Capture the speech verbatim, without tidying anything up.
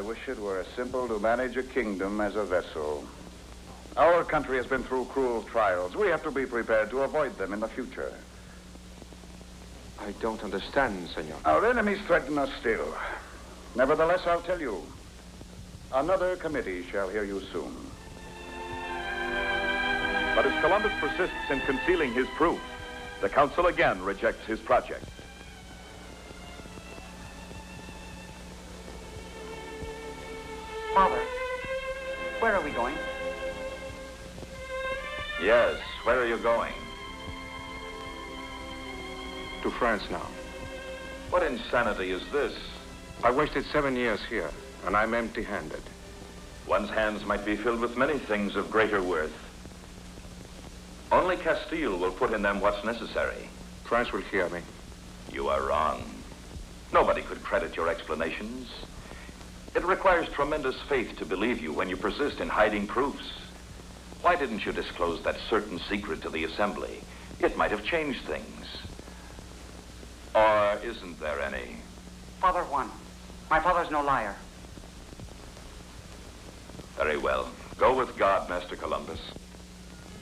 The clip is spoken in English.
wish it were as simple to manage a kingdom as a vessel. Our country has been through cruel trials. We have to be prepared to avoid them in the future. I don't understand, senor. Our enemies threaten us still. Nevertheless, I'll tell you. Another committee shall hear you soon. But as Columbus persists in concealing his proof, the council again rejects his project. Father, where are we going? Yes, where are you going? To France now. What insanity is this? I wasted seven years here, and I'm empty-handed. One's hands might be filled with many things of greater worth. Only Castile will put in them what's necessary. France will hear me. You are wrong. Nobody could credit your explanations. It requires tremendous faith to believe you when you persist in hiding proofs. Why didn't you disclose that certain secret to the Assembly? It might have changed things. Or isn't there any? Father Juan, my father's no liar. Very well. Go with God, Master Columbus.